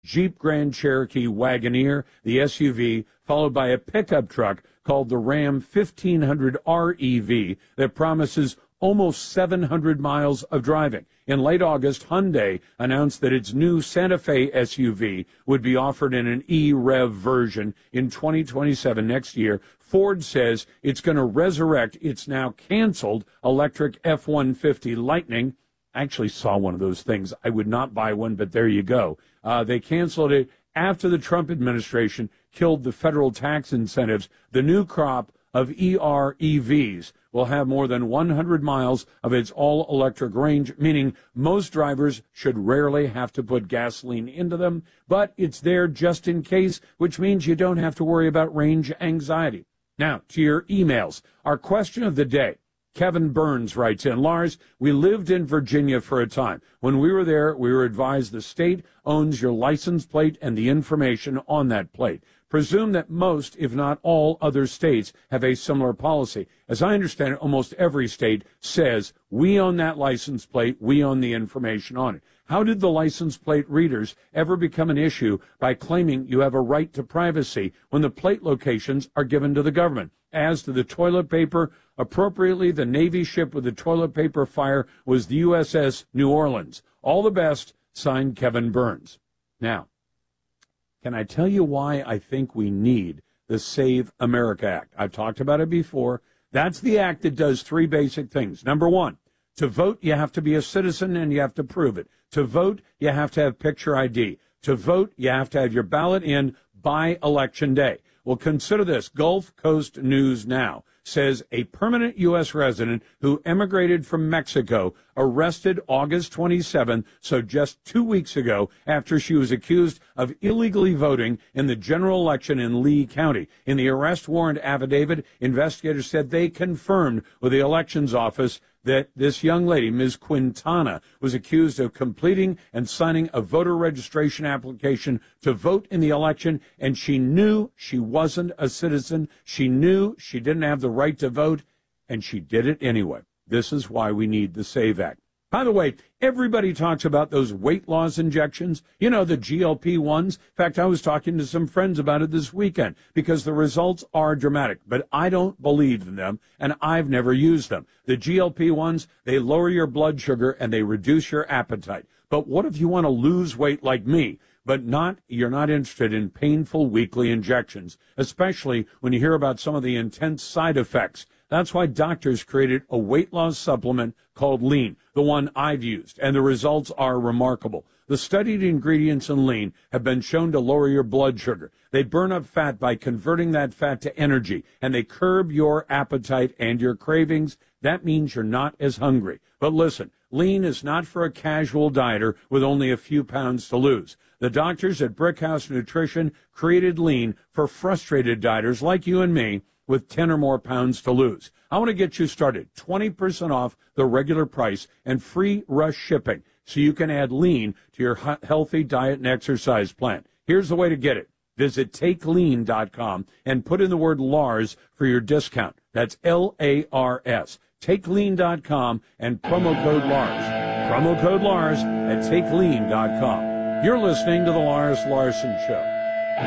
Jeep Grand Cherokee Wagoneer, the SUV, followed by a pickup truck called the Ram 1500 REV that promises almost 700 miles of driving. In late August, Hyundai announced that its new Santa Fe SUV would be offered in an e-Rev version in 2027 next year. Ford says it's going to resurrect its now canceled electric F-150 Lightning. I actually saw one of those things. I would not buy one, but there you go. They canceled it after the Trump administration killed the federal tax incentives. The new crop of EREVs will have more than 100 miles of its all-electric range, meaning most drivers should rarely have to put gasoline into them, but it's there just in case, which means you don't have to worry about range anxiety. Now, to your emails. Our question of the day. Kevin Burns writes in, Lars, we lived in Virginia for a time. When we were there, we were advised the state owns your license plate and the information on that plate. Presume that most, if not all, other states have a similar policy. As I understand it, almost every state says, we own that license plate, we own the information on it. How did the license plate readers ever become an issue by claiming you have a right to privacy when the plate locations are given to the government? As to the toilet paper, appropriately, the Navy ship with the toilet paper fire was the USS New Orleans. All the best, signed Kevin Burns. Now, can I tell you why I think we need the Save America Act? I've talked about it before. That's the act that does three basic things. Number one, to vote, you have to be a citizen and you have to prove it. To vote, you have to have picture ID. To vote, you have to have your ballot in by Election Day. Well, consider this. Gulf Coast News Now says a permanent U.S. resident who emigrated from Mexico arrested August 27th, so just 2 weeks ago, after she was accused of illegally voting in the general election in Lee County. In the arrest warrant affidavit, investigators said they confirmed with the elections office that this young lady, Ms. Quintana, was accused of completing and signing a voter registration application to vote in the election, and she knew she wasn't a citizen. She knew she didn't have the right to vote, and she did it anyway. This is why we need the SAVE Act. By the way, everybody talks about those weight loss injections, you know, the GLP-1s. In fact, I was talking to some friends about it this weekend because the results are dramatic, but I don't believe in them, and I've never used them. The GLP-1s, they lower your blood sugar and they reduce your appetite. But what if you want to lose weight like me, but you're not interested in painful weekly injections, especially when you hear about some of the intense side effects? That's why doctors created a weight loss supplement called Lean, the one I've used, and the results are remarkable. The studied ingredients in Lean have been shown to lower your blood sugar. They burn up fat by converting that fat to energy, and they curb your appetite and your cravings. That means you're not as hungry. But listen, Lean is not for a casual dieter with only a few pounds to lose. The doctors at Brickhouse Nutrition created Lean for frustrated dieters like you and me with 10 or more pounds to lose. I want to get you started. 20% off the regular price and free rush shipping so you can add Lean to your healthy diet and exercise plan. Here's the way to get it. Visit TakeLean.com and put in the word Lars for your discount. That's L-A-R-S. TakeLean.com and promo code Lars. Promo code Lars at TakeLean.com. You're listening to The Lars Larson Show.